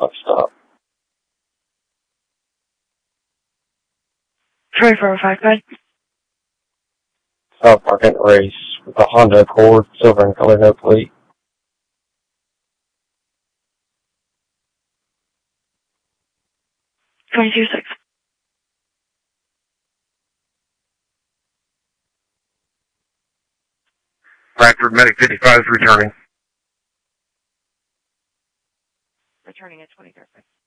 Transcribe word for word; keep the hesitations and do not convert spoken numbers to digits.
truck stop. twenty-four oh five, bud. South Market Race with a Honda Accord, silver in color, no plate. twenty-two six. Bradford Medic fifty-five is returning. Returning at twenty-third.